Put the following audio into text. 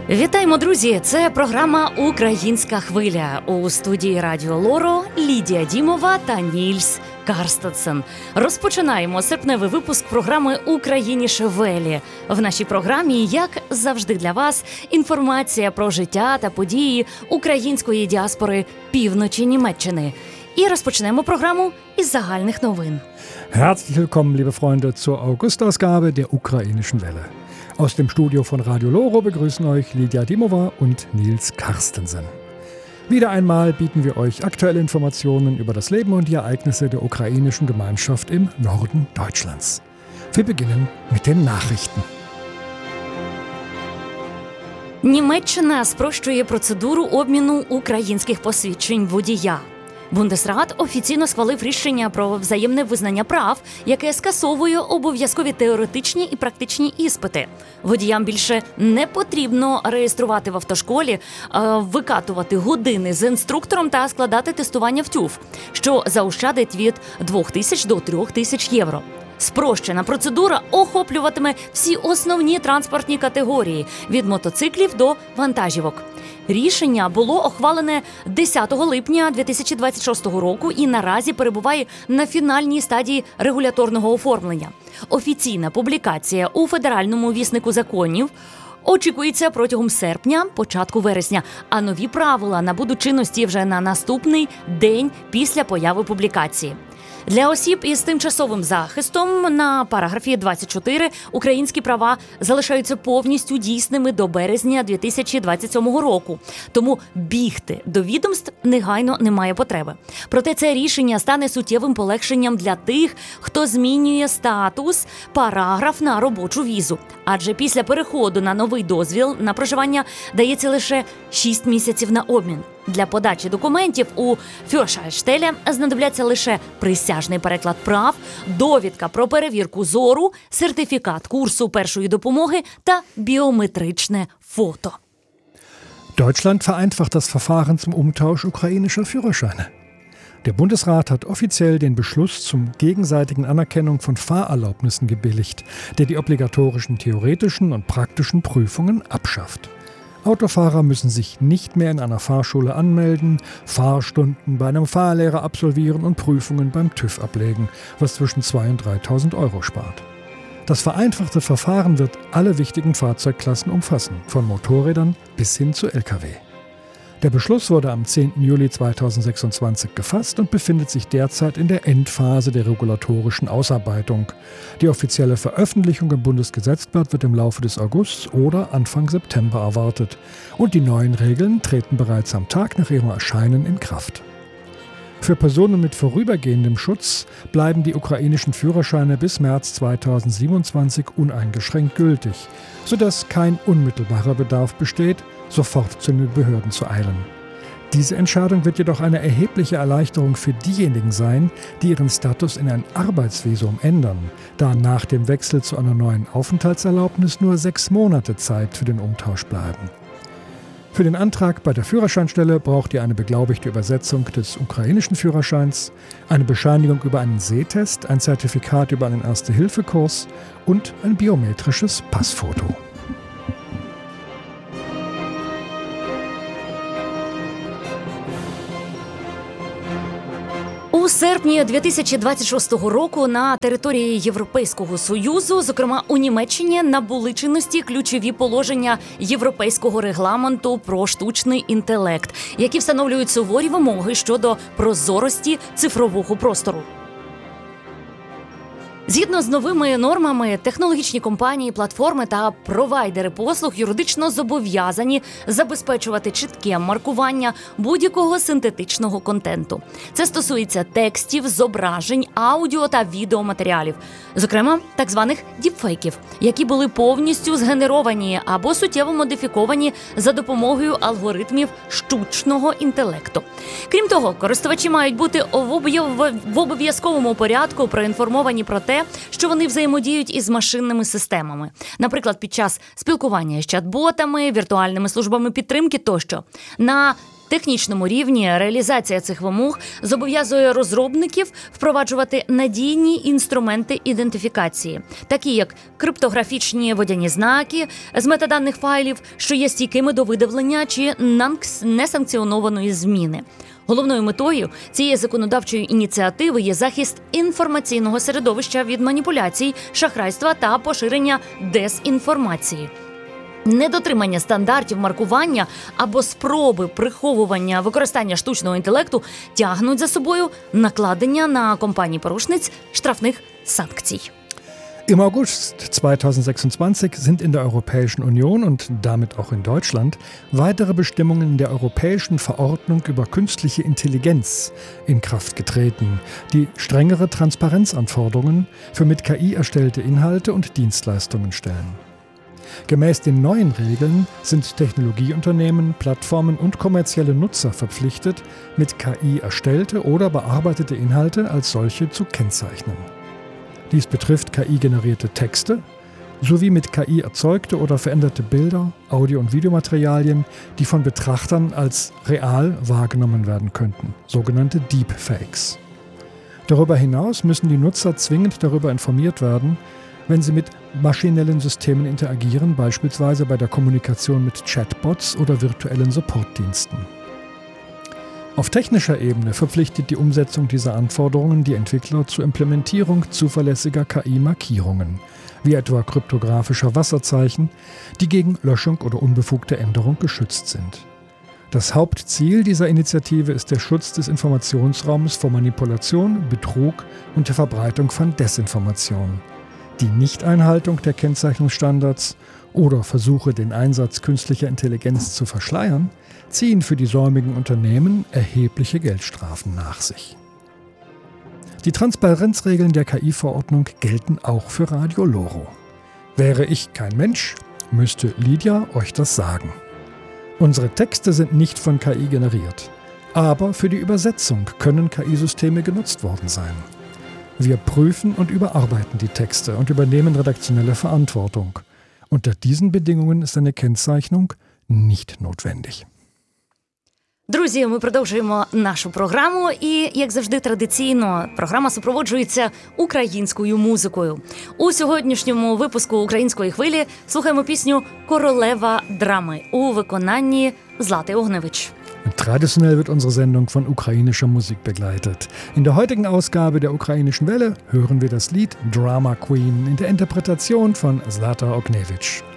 Вітаємо, друзі! Це програма «Українська хвиля». У студії Радіо Лоро Лідія Дімова та Нільс Карстенсен. Розпочинаємо серпневий випуск програми «Україніше Велі». В нашій програмі, як завжди для вас, інформація про життя та події української діаспори півночі Німеччини. І розпочнемо програму із загальних новин. Herzlich willkommen, liebe Freunde, zur August-Ausgabe der Ukrainischen Welle. Aus dem Studio von Radio Loro begrüßen euch Lidia Dimova und Nils Karstensen. Wieder einmal bieten wir euch aktuelle Informationen über das Leben und die Ereignisse der ukrainischen Gemeinschaft im Norden Deutschlands. Wir beginnen mit den Nachrichten. Німеччина спрощує процедуру обміну українських посвідчень водія. Бундесрат офіційно схвалив рішення про взаємне визнання прав, яке скасовує обов'язкові теоретичні і практичні іспити. Водіям більше не потрібно реєструвати в автошколі, викатувати години з інструктором та складати тестування в ТЮФ, що заощадить від 2000 до 3000 євро. Спрощена процедура охоплюватиме всі основні транспортні категорії – від мотоциклів до вантажівок. Рішення було ухвалене 10 липня 2026 року і наразі перебуває на фінальній стадії регуляторного оформлення. Офіційна публікація у Федеральному віснику законів очікується протягом серпня, початку вересня, а нові правила набудуть чинності вже на наступний день після появи публікації. Для осіб із тимчасовим захистом на параграфі 24 українські права залишаються повністю дійсними до березня 2027 року. Тому бігти до відомств негайно немає потреби. Проте це рішення стане суттєвим полегшенням для тих, хто змінює статус параграф на робочу візу. Адже після переходу на новий дозвіл на проживання дається лише 6 місяців на обмін. Для подачі документів у Führerscheinstelle знадобляться лише присяжний переклад прав, довідка про перевірку зору, сертифікат курсу першої допомоги та біометричне фото. Deutschland vereinfacht das Verfahren zum Umtausch ukrainischer Führerscheine. Der Bundesrat hat offiziell den Beschluss zum gegenseitigen Anerkennung von Fahrerlaubnissen gebilligt, der die obligatorischen theoretischen und praktischen Prüfungen abschafft. Autofahrer müssen sich nicht mehr in einer Fahrschule anmelden, Fahrstunden bei einem Fahrlehrer absolvieren und Prüfungen beim TÜV ablegen, was zwischen 2.000 und 3.000 Euro spart. Das vereinfachte Verfahren wird alle wichtigen Fahrzeugklassen umfassen, von Motorrädern bis hin zu Lkw. Der Beschluss wurde am 10. Juli 2026 gefasst und befindet sich derzeit in der Endphase der regulatorischen Ausarbeitung. Die offizielle Veröffentlichung im Bundesgesetzblatt wird im Laufe des Augusts oder Anfang September erwartet. Und die neuen Regeln treten bereits am Tag nach ihrem Erscheinen in Kraft. Für Personen mit vorübergehendem Schutz bleiben die ukrainischen Führerscheine bis März 2027 uneingeschränkt gültig, sodass kein unmittelbarer Bedarf besteht, sofort zu den Behörden zu eilen. Diese Entscheidung wird jedoch eine erhebliche Erleichterung für diejenigen sein, die ihren Status in ein Arbeitsvisum ändern, da nach dem Wechsel zu einer neuen Aufenthaltserlaubnis nur 6 Monate Zeit für den Umtausch bleiben. Für den Antrag bei der Führerscheinstelle braucht ihr eine beglaubigte Übersetzung des ukrainischen Führerscheins, eine Bescheinigung über einen Sehtest, ein Zertifikat über einen Erste-Hilfe-Kurs und ein biometrisches Passfoto. У серпні 2026 року на території Європейського Союзу, зокрема у Німеччині, набули чинності ключові положення Європейського регламенту про штучний інтелект, які встановлюють суворі вимоги щодо прозорості цифрового простору. Згідно з новими нормами, технологічні компанії, платформи та провайдери послуг юридично зобов'язані забезпечувати чітке маркування будь-якого синтетичного контенту. Це стосується текстів, зображень, аудіо та відеоматеріалів, зокрема так званих діпфейків, які були повністю згенеровані або суттєво модифіковані за допомогою алгоритмів штучного інтелекту. Крім того, користувачі мають бути в обов'язковому порядку проінформовані про те, що вони взаємодіють із машинними системами. Наприклад, під час спілкування з чат-ботами, віртуальними службами підтримки тощо. На технічному рівні реалізація цих вимог зобов'язує розробників впроваджувати надійні інструменти ідентифікації, такі як криптографічні водяні знаки з метаданих файлів, що є стійкими до видавлення чи несанкціонованої зміни. Головною метою цієї законодавчої ініціативи є захист інформаційного середовища від маніпуляцій, шахрайства та поширення дезінформації. Недотримання стандартів маркування або спроби приховування використання штучного інтелекту тягнуть за собою накладення на компаній-порушниць штрафних санкцій. Im August 2026 sind in der Europäischen Union und damit auch in Deutschland weitere Bestimmungen der Europäischen Verordnung über künstliche Intelligenz in Kraft getreten, die strengere Transparenzanforderungen für mit KI erstellte Inhalte und Dienstleistungen stellen. Gemäß den neuen Regeln sind Technologieunternehmen, Plattformen und kommerzielle Nutzer verpflichtet, mit KI erstellte oder bearbeitete Inhalte als solche zu kennzeichnen. Dies betrifft KI-generierte Texte sowie mit KI erzeugte oder veränderte Bilder, Audio- und Videomaterialien, die von Betrachtern als real wahrgenommen werden könnten, sogenannte Deepfakes. Darüber hinaus müssen die Nutzer zwingend darüber informiert werden, wenn sie mit maschinellen Systemen interagieren, beispielsweise bei der Kommunikation mit Chatbots oder virtuellen Supportdiensten. Auf technischer Ebene verpflichtet die Umsetzung dieser Anforderungen die Entwickler zur Implementierung zuverlässiger KI-Markierungen, wie etwa kryptografischer Wasserzeichen, die gegen Löschung oder unbefugte Änderung geschützt sind. Das Hauptziel dieser Initiative ist der Schutz des Informationsraumes vor Manipulation, Betrug und der Verbreitung von Desinformation. Die Nichteinhaltung der Kennzeichnungsstandards oder Versuche, den Einsatz künstlicher Intelligenz zu verschleiern, ziehen für die säumigen Unternehmen erhebliche Geldstrafen nach sich. Die Transparenzregeln der KI-Verordnung gelten auch für Radio Loro. Wäre ich kein Mensch, müsste Lydia euch das sagen. Unsere Texte sind nicht von KI generiert, aber für die Übersetzung können KI-Systeme genutzt worden sein. Wir prüfen und überarbeiten die Texte und übernehmen redaktionelle Verantwortung. Unter diesen Bedingungen ist eine Kennzeichnung nicht notwendig. Друзі, ми продовжуємо нашу програму і, як завжди, традиційно, програма супроводжується українською музикою. У сьогоднішньому випуску «Української хвилі» слухаємо пісню «Королева драми» у виконанні Злати Огневич. Traditionell wird unsere Sendung von ukrainischer Musik begleitet. In der heutigen Ausgabe der Ukrainischen Welle hören wir das Lied Drama Queen in der Interpretation von Zlata Ognevich.